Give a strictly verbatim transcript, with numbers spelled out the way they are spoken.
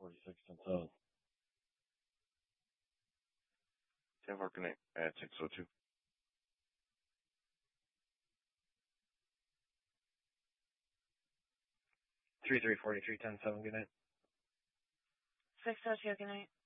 forty-six, ten seven. ten four connect at six oh two. three three forty-three, ten seven, good night. six oh two, good night.